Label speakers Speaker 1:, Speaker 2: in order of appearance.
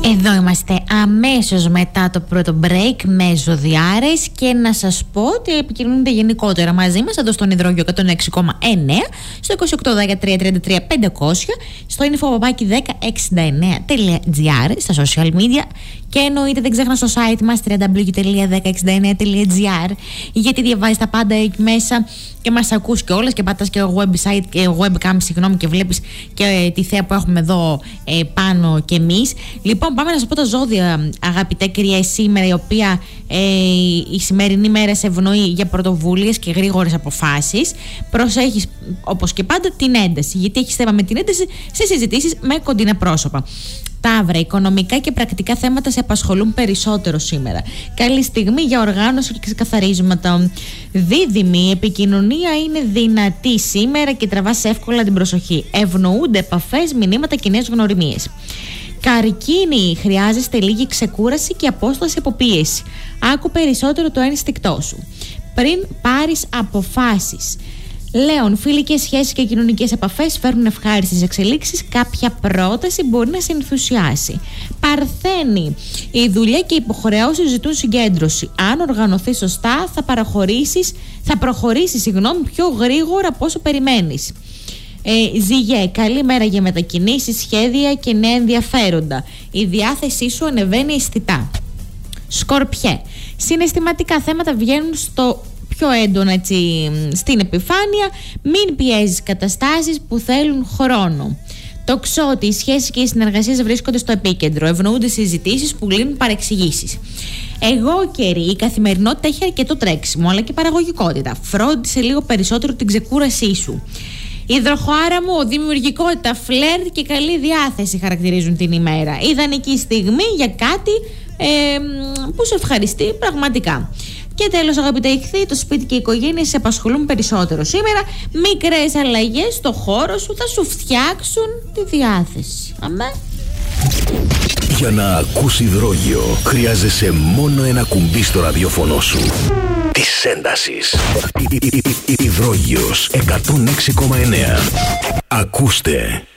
Speaker 1: Εδώ είμαστε αμέσως μετά το πρώτο break με ζωδιάρες και να σας πω ότι επικοινωνούνται γενικότερα μαζί μας εδώ στον Υδρόγειο 106,9, στο 2813335500, στο info@1069.gr, στα social media και εννοείται δεν ξέχνα στο site μας www.1069.gr, γιατί διαβάζεις τα πάντα εκεί μέσα και μας ακούς και όλες και πατάς και website και webcam, και βλέπεις και τη θέα που έχουμε εδώ πάνω και εμείς. Λοιπόν, πάμε να σας πω τα ζώδια, αγαπητέ κυρία, σήμερα, η οποία η σημερινή μέρα σε ευνοεί για πρωτοβουλίες και γρήγορες αποφάσεις. Προσέχεις όπως και πάντα την ένταση, γιατί έχεις θέμα με την ένταση σε συζητήσεις με κοντινά πρόσωπα. Ταύρα, οικονομικά και πρακτικά θέματα σε απασχολούν περισσότερο σήμερα. Καλή στιγμή για οργάνωση και ξεκαθαρίσματα. Δίδυμη, η επικοινωνία είναι δυνατή σήμερα και τραβάς εύκολα την προσοχή. Ευνοούνται επαφές, μηνύματα, κοινές γνωριμίες. Καρκίνη, χρειάζεστε λίγη ξεκούραση και απόσταση από πίεση. Άκου περισσότερο το ένστικτό σου πριν πάρεις αποφάσεις. Λέων, φιλικές σχέσεις και κοινωνικές επαφές φέρνουν ευχάριστες εξελίξεις. Κάποια πρόταση μπορεί να σε ενθουσιάσει. Παρθένη, η δουλειά και οι υποχρεώσεις ζητούν συγκέντρωση. Αν οργανωθείς σωστά, θα προχωρήσεις πιο γρήγορα από όσο περιμένεις. Ζυγέ, καλή μέρα για μετακινήσεις, σχέδια και νέα ενδιαφέροντα. Η διάθεσή σου ανεβαίνει αισθητά. Σκορπιέ, συναισθηματικά θέματα βγαίνουν στο πιο έντονα στην επιφάνεια. Μην πιέζεις καταστάσεις που θέλουν χρόνο. Τοξότη, οι σχέσεις και οι συνεργασίες βρίσκονται στο επίκεντρο. Ευνοούνται συζητήσεις που λύνουν παρεξηγήσεις. Εγώ καιρή, η καθημερινότητα έχει αρκετό τρέξιμο αλλά και παραγωγικότητα. Φρόντισε λίγο περισσότερο την ξεκούρασή σου. Υδροχοάρα μου, δημιουργικότητα, φλερτ και καλή διάθεση χαρακτηρίζουν την ημέρα. Ιδανική στιγμή για κάτι που σε ευχαριστεί πραγματικά. Και τέλος, αγαπητέ Ιχθύ, το σπίτι και η οικογένεια σε απασχολούν περισσότερο σήμερα. Μικρές αλλαγές στο χώρο σου θα σου φτιάξουν τη διάθεση. Αμέ.
Speaker 2: Για να ακούσει Υδρόγειο χρειάζεσαι μόνο ένα κουμπί στο ραδιόφωνο σου. Της έντασης. Υδρόγειος 106,9. Ακούστε.